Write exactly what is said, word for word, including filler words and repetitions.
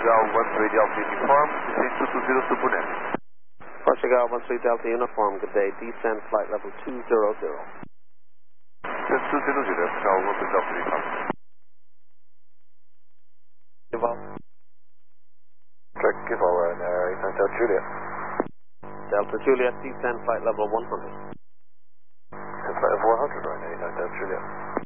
Portugal one three Delta Uniform, descend two two zero Supunet. Portugal one three Delta Uniform, good day, descend flight level two zero zero. Descend two zero zero, Portugal one three Delta Uniform. Check Gival and uh, eight nine Delta Juliet. Delta Juliet, descend flight level one hundred. Flight level one hundred right now, eight nine Delta Juliet.